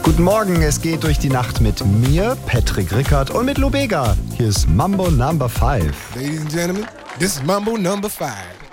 Guten Morgen, es geht durch die Nacht mit mir, Patrick Rickert und mit Lou Bega. Hier ist Mambo Number 5. Ladies and gentlemen, this is Mambo Number 5.